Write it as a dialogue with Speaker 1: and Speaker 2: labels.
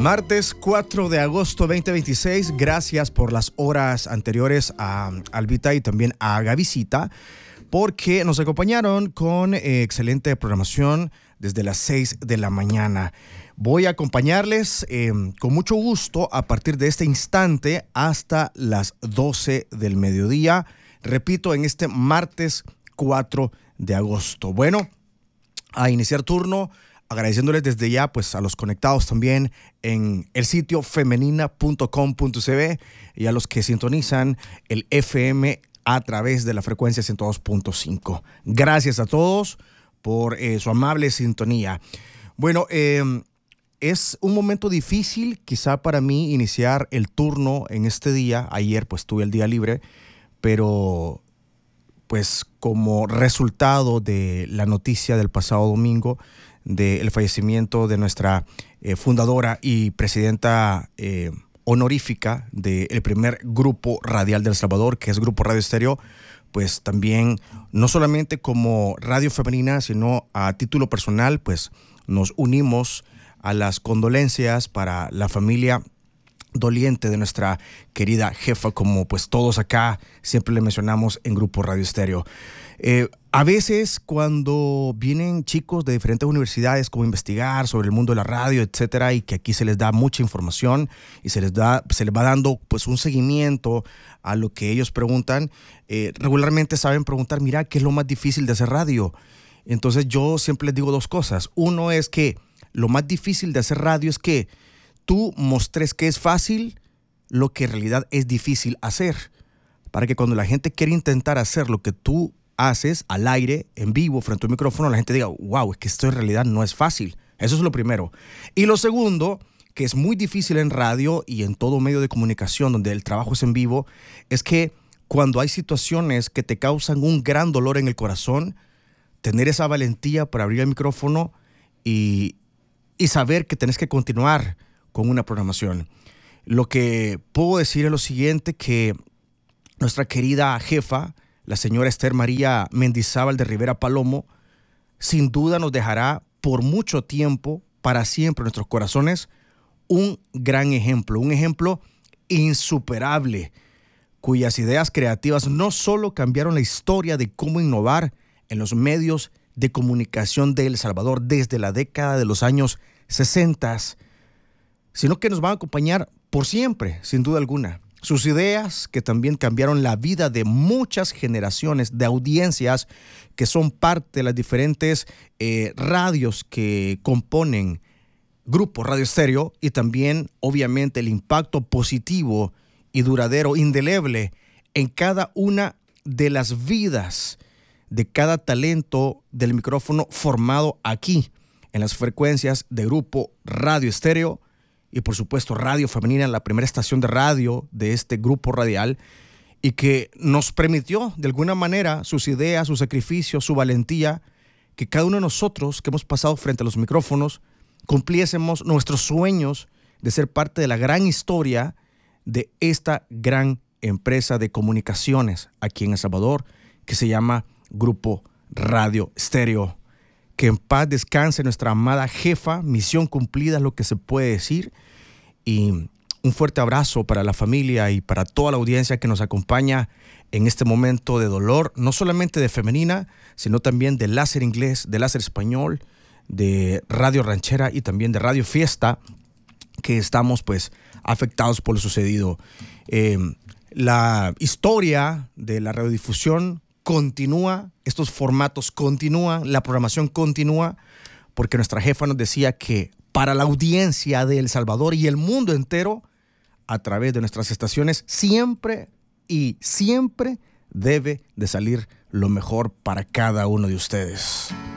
Speaker 1: Martes 4 de agosto 2026. Gracias por las horas anteriores a Albita y también a Gavisita, porque nos acompañaron con excelente programación desde las 6 de la mañana. Voy a acompañarles con mucho gusto a partir de este instante hasta las 12 del mediodía. Repito, en este martes 4 de agosto. Bueno, a iniciar turno, agradeciéndoles desde ya pues a los conectados también en el sitio femenina.com.cb y a los que sintonizan el FM a través de la frecuencia 102.5. Gracias a todos por su amable sintonía. Bueno, es un momento difícil quizá para mí iniciar el turno en este día. Ayer pues tuve el día libre, pero pues como resultado de la noticia del pasado domingo del fallecimiento de nuestra fundadora y presidenta honorífica del primer grupo radial de El Salvador, que es Grupo Radio Estéreo, pues también no solamente como Radio Femenina, sino a título personal, pues nos unimos a las condolencias para la familia doliente de nuestra querida jefa, como pues todos acá siempre le mencionamos en Grupo Radio Estéreo. A veces cuando vienen chicos de diferentes universidades como a investigar sobre el mundo de la radio, etcétera, y que aquí se les da mucha información y se les va dando pues un seguimiento a lo que ellos preguntan, regularmente saben preguntar, mira, ¿qué es lo más difícil de hacer radio? Entonces yo siempre les digo dos cosas. Uno es que lo más difícil de hacer radio es que tú mostres que es fácil lo que en realidad es difícil hacer, para que cuando la gente quiere intentar hacer lo que tú haces al aire, en vivo, frente a un micrófono, la gente diga, wow, es que esto en realidad no es fácil. Eso es lo primero. Y lo segundo, que es muy difícil en radio y en todo medio de comunicación donde el trabajo es en vivo, es que cuando hay situaciones que te causan un gran dolor en el corazón, tener esa valentía para abrir el micrófono y saber que tenés que continuar con una programación. Lo que puedo decir es lo siguiente, que nuestra querida jefa, la señora Esther María Mendizábal de Rivera Palomo, sin duda nos dejará por mucho tiempo, para siempre en nuestros corazones, un gran ejemplo, un ejemplo insuperable, cuyas ideas creativas no solo cambiaron la historia de cómo innovar en los medios de comunicación de El Salvador desde la década de los años 60, sino que nos van a acompañar por siempre, sin duda alguna. Sus ideas que también cambiaron la vida de muchas generaciones de audiencias que son parte de las diferentes radios que componen Grupo Radio Estéreo, y también obviamente el impacto positivo y duradero, indeleble en cada una de las vidas de cada talento del micrófono formado aquí en las frecuencias de Grupo Radio Estéreo. Y por supuesto Radio Femenina, la primera estación de radio de este grupo radial, y que nos permitió de alguna manera sus ideas, su sacrificio, su valentía, que cada uno de nosotros que hemos pasado frente a los micrófonos cumpliésemos nuestros sueños de ser parte de la gran historia de esta gran empresa de comunicaciones aquí en El Salvador, que se llama Grupo Radio Estéreo. Que en paz descanse nuestra amada jefa, misión cumplida es lo que se puede decir. Y un fuerte abrazo para la familia y para toda la audiencia que nos acompaña en este momento de dolor, no solamente de Femenina, sino también de Láser Inglés, de Láser Español, de Radio Ranchera y también de Radio Fiesta, que estamos pues afectados por lo sucedido. La historia de la radiodifusión continúa, estos formatos continúan, la programación continúa, porque nuestra jefa nos decía que para la audiencia de El Salvador y el mundo entero, a través de nuestras estaciones, siempre y siempre debe de salir lo mejor para cada uno de ustedes.